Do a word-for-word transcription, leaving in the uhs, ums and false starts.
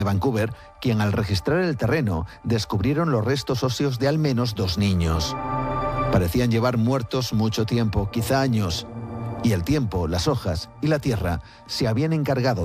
de Vancouver, quien al registrar el terreno descubrieron los restos óseos de al menos dos niños. Parecían llevar muertos mucho tiempo, quizá años, y el tiempo, las hojas y la tierra se habían encargado